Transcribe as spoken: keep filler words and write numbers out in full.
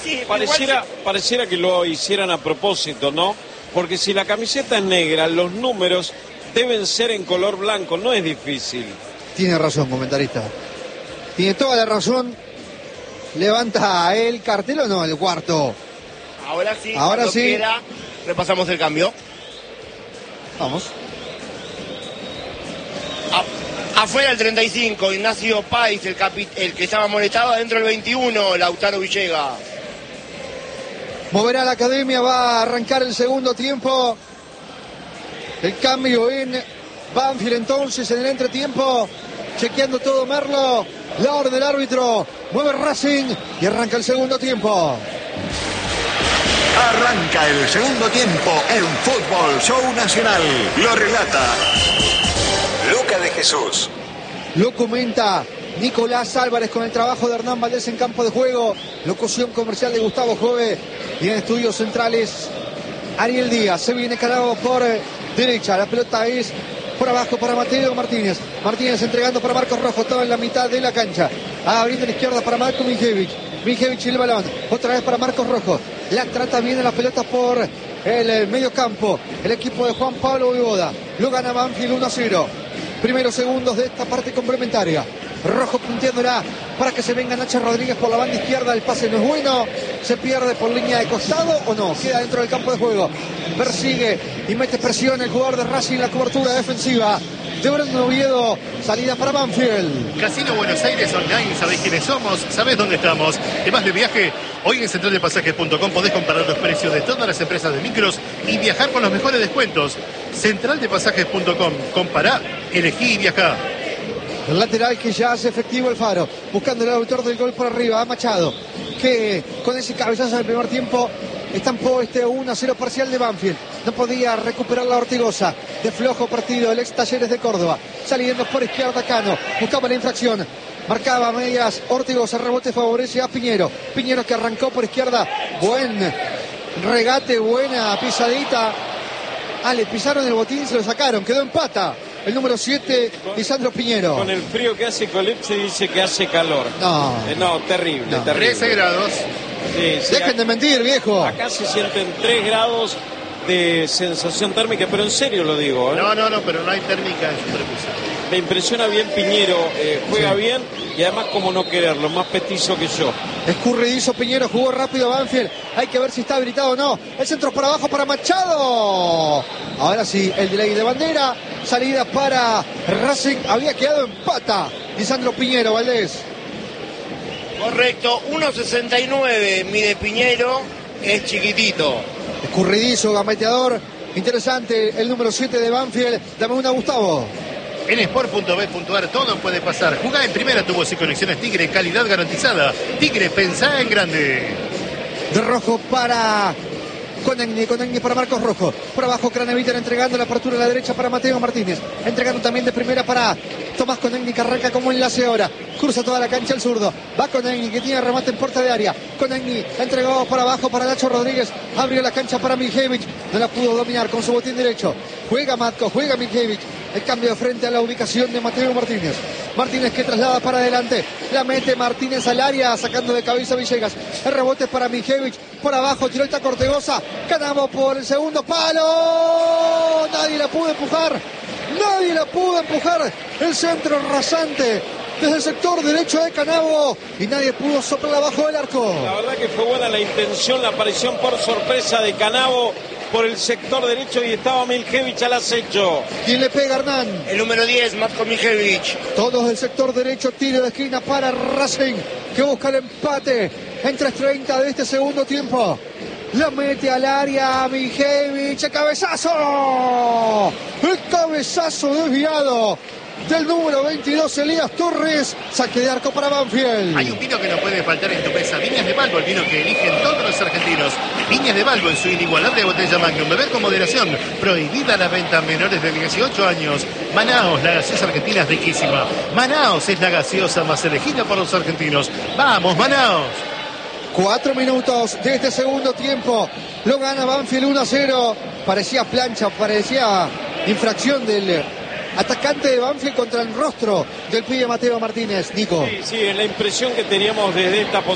sí, pareciera, se... pareciera que lo hicieran a propósito, ¿no? Porque si la camiseta es negra, los números deben ser en color blanco, no es difícil. Tiene razón, comentarista. Tiene toda la razón. ¿Levanta el cartel o no, el cuarto? Ahora sí, ahora sí. Quiera, repasamos el cambio. Vamos. A, afuera el treinta y cinco, Ignacio Páez, el, capi, el que estaba molestado. Adentro el veintiuno, Lautaro Villegas. Moverá la academia, va a arrancar el segundo tiempo. El cambio en Banfield entonces en el entretiempo. Chequeando todo Merlo. La orden del árbitro. Mueve Racing y arranca el segundo tiempo. Arranca el segundo tiempo en Fútbol Show Nacional. Lo relata Luca de Jesús. Lo comenta Nicolás Álvarez con el trabajo de Hernán Valdés en campo de juego. Locución comercial de Gustavo Jove. Y en estudios centrales Ariel Díaz. Se viene Canavo por derecha. La pelota es por abajo para Mateo Martínez. Martínez entregando para Marcos Rojo. Estaba en la mitad de la cancha. Abriendo a la izquierda para Marco Mijevich. Mijevich y el balón. Otra vez para Marcos Rojo. La trata bien la pelota por el medio campo. El equipo de Juan Pablo Voivoda. Lo gana Banfield uno a cero. Primeros segundos de esta parte complementaria. Rojo punteándola para que se venga Nacho Rodríguez por la banda izquierda. El pase no es bueno. Se pierde por línea de costado o no. Queda dentro del campo de juego. Persigue y mete presión el jugador de Racing. La cobertura defensiva de Brandon Oviedo. Salida para Banfield. Casino Buenos Aires Online. ¿Sabés quiénes somos? ¿Sabés dónde estamos? ¿Te vas de viaje? Hoy en central de pasajes punto com podés comparar los precios de todas las empresas de micros y viajar con los mejores descuentos. central de pasajes punto com. Compará, elegí y viajá. El lateral que ya hace efectivo el Faro. Buscando el autor del gol por arriba. A Machado. Que con ese cabezazo en el primer tiempo estampó este uno a cero parcial de Banfield. No podía recuperar la Ortigosa. De flojo partido el ex Talleres de Córdoba. Saliendo por izquierda Cano. Buscaba la infracción. Marcaba medias Ortigosa. Rebote favorece a Piñero. Piñero que arrancó por izquierda. Buen regate. Buena pisadita. Ah, le pisaron el botín y se lo sacaron. Quedó en pata. El número siete, Lisandro Piñero. Con el frío que hace Colip se dice que hace calor. No. Eh, no, terrible, no. terrible. trece grados. Sí, sí, Dejen de mentir, viejo. Acá se sienten tres grados de sensación térmica, pero en serio lo digo. ¿eh? No, no, no, pero no hay térmica en su prepucio. Me impresiona bien Piñero, eh, juega sí. bien y además como no quererlo, más petizo que yo. Escurridizo Piñero, jugó rápido Banfield. Hay que ver si está habilitado o no. El centro por abajo para Machado. Ahora sí, el delay de bandera. Salida para Racing. Había quedado en pata Lisandro Piñero, Valdés. Correcto, uno sesenta y nueve mide Piñero. Es chiquitito. Escurridizo, gambeteador. Interesante el número siete de Banfield. Dame una, Gustavo. En sport punto bet punto ar todo puede pasar. Jugá en primera, tubos y conexiones Tigre, calidad garantizada. Tigre, pensá en grande. De Rojo para Conegni, Conegni para Marcos Rojo. Por abajo Craneviter entregando la apertura a la derecha para Mateo Martínez. Entregando también de primera para Tomás Conegni, que arranca como enlace ahora. Cruza toda la cancha el zurdo. Va Conegni, que tiene remate en puerta de área. Conegni entregó para abajo para Nacho Rodríguez. Abrió la cancha para Mijevich. No la pudo dominar con su botín derecho. Juega Matko, juega Mijevich. El cambio de frente a la ubicación de Mateo Martínez. Martínez que traslada para adelante. La mete Martínez al área, sacando de cabeza a Villegas. El rebote para Mijevich. Por abajo tiró esta Cortegoza. Ganamos por el segundo palo. Nadie la pudo empujar. Nadie la pudo empujar. El centro rasante desde el sector derecho de Canavo. Y nadie pudo soplar abajo del arco. La verdad que fue buena la intención, la aparición por sorpresa de Canavo por el sector derecho y estaba Mijevich al acecho. ¿Quién le pega, Hernán? El número diez, Matko Mijevich. Todos del sector derecho, tiro de esquina para Racing, que busca el empate en tres treinta de este segundo tiempo. La mete al área Mijevich, el cabezazo. El cabezazo desviado del número veintidós, Elías Torres. Saque de arco para Banfield. Hay un vino que no puede faltar en tu mesa. Viñas de Balbo, el vino que eligen todos los argentinos. Viñas de Balbo en su inigualable botella Magnum. Beber con moderación. Prohibida la venta a menores de dieciocho años. Manaos, la gaseosa argentina es riquísima. Manaos es la gaseosa más elegida por los argentinos. ¡Vamos, Manaos! Cuatro minutos de este segundo tiempo. Lo gana Banfield uno a cero. Parecía plancha, parecía infracción del atacante de Banfield contra el rostro del pibe Mateo Martínez. Nico. Sí, sí, la impresión que teníamos desde esta posición.